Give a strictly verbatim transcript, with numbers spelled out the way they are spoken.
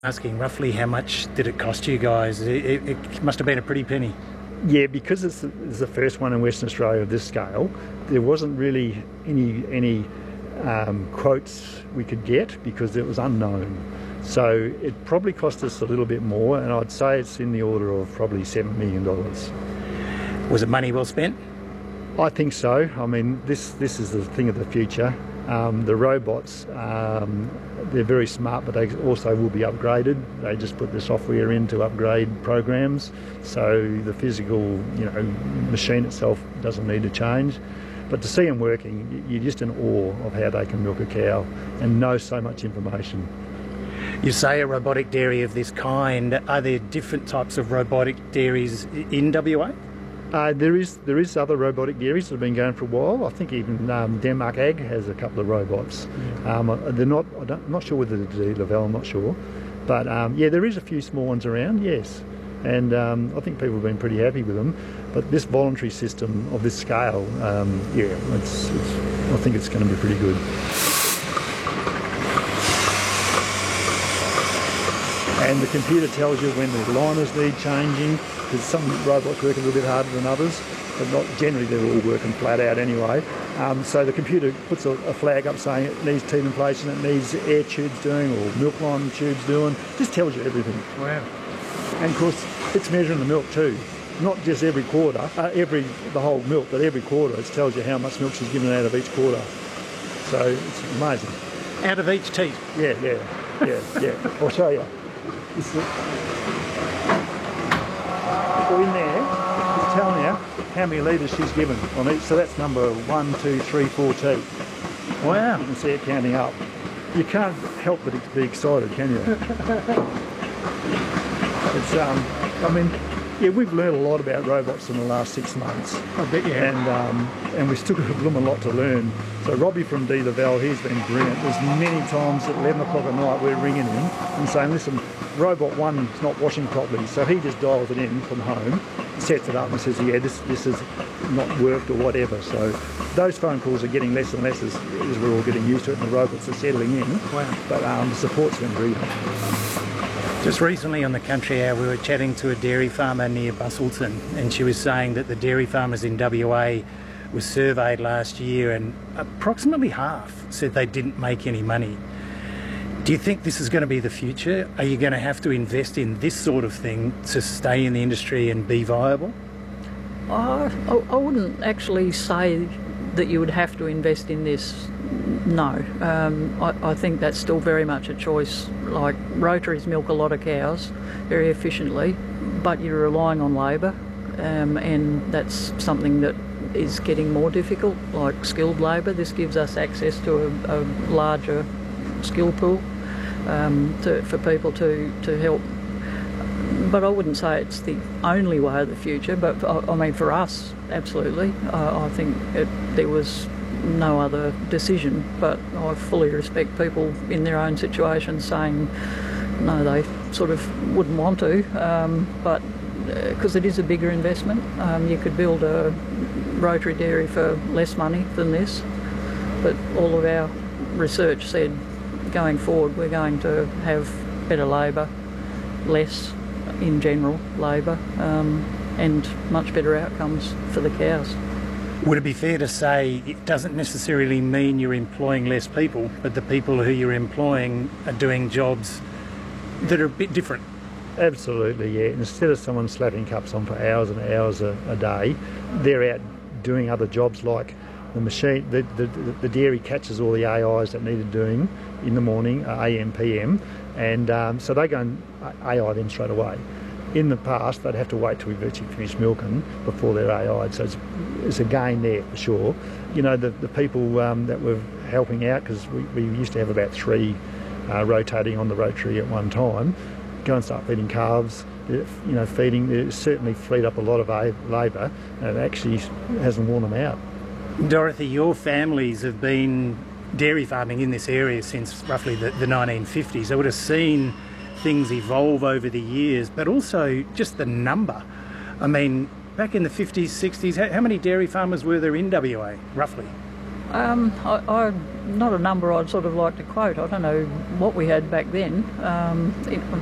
Asking roughly how much did it cost you guys? It, it, it must have been a pretty penny. Yeah, because it's the, it's the first one in Western Australia of this scale, there wasn't really any any um, quotes we could get because it was unknown. So it probably cost us a little bit more, and I'd say it's in the order of probably seven million dollars. Was it money well spent? I think so. I mean, this this is the thing of the future. Um, the robots, um, they're very smart, but they also will be upgraded. They just put the software in to upgrade programs, so the physical, you know, machine itself doesn't need to change. But to see them working, you're just in awe of how they can milk a cow and know so much information. You say a robotic dairy of this kind. Are there different types of robotic dairies in W A? Uh, there is there is other robotic dairies that have been going for a while. I think even um, Denmark Ag has a couple of robots. Yeah. Um, they're not. I don't, I'm not sure whether they're Lavelle. I'm not sure, but um, yeah, there is a few small ones around. Yes, and um, I think people have been pretty happy with them. But this voluntary system of this scale, um, yeah, it's, it's, I think it's going to be pretty good. And the computer tells you when the liners need changing, because some robots work a little bit harder than others, but not generally, they're all working flat out anyway. Um, so the computer puts a, a flag up saying it needs teat inflation, it needs air tubes doing, or milk line tubes doing, just tells you everything. Wow. And of course, it's measuring the milk too. Not just every quarter, uh, every the whole milk, but every quarter it tells you how much milk she's given out of each quarter. So it's amazing. Out of each teat? Yeah, yeah, yeah, yeah. I'll show you. This is, so in there, it's telling you how many litres she's given on each. So that's number one, two, three, four teat. Wow. You can see it counting up. You can't help but be excited, can you? It's um, I mean, yeah, we've learned a lot about robots in the last six months. I bet you have. And, um, and we've still got a blooming lot to learn. So Robbie from D Lavelle, he's been brilliant. There's many times at eleven o'clock at night we're ringing him and saying, listen, robot one is not washing properly. So he just dials it in from home, sets it up and says, yeah, this this has not worked or whatever. So those phone calls are getting less and less as, as we're all getting used to it and the robots are settling in. Wow. But um, the support's been brilliant. Just recently on the Country Hour we were chatting to a dairy farmer near Busselton, and she was saying that the dairy farmers in W A were surveyed last year and approximately half said they didn't make any money. Do you think this is going to be the future? Are you going to have to invest in this sort of thing to stay in the industry and be viable? I, I wouldn't actually say that you would have to invest in this. No, um, I, I think that's still very much a choice. Like rotaries milk a lot of cows very efficiently, but you're relying on labour, um, and that's something that is getting more difficult, like skilled labour. This gives us access to a, a larger skill pool um, to, for people to, to help. But I wouldn't say it's the only way of the future, but I, I mean for us, absolutely. Uh, I think it, there was no other decision, but I fully respect people in their own situations saying no, they sort of wouldn't want to, um, but because uh, it is a bigger investment. Um, you could build a rotary dairy for less money than this, but all of our research said going forward we're going to have better labour, less in general labour, um, and much better outcomes for the cows. Would it be fair to say it doesn't necessarily mean you're employing less people, but the people who you're employing are doing jobs that are a bit different? Absolutely, yeah. Instead of someone slapping cups on for hours and hours a, a day, they're out doing other jobs like the machine, the, the, the dairy catches all the A Is that needed doing in the morning, A M, P M, and um, so they go and A I them straight away. In the past, they'd have to wait till we virtually finished milking before they're A I'd, so it's, it's a gain there for sure. You know, the, the people um, that were helping out, because we, we used to have about three uh, rotating on the rotary at one time, go and start feeding calves, you know, feeding, it certainly freed up a lot of labour, and it actually hasn't worn them out. Dorothy, your families have been dairy farming in this area since roughly the, the nineteen fifties. I would have seen things evolve over the years, but also just the number. I mean, back in the fifties, sixties, how, how many dairy farmers were there in W A, roughly? Um, I, I, not a number I'd sort of like to quote. I don't know what we had back then. Um, it,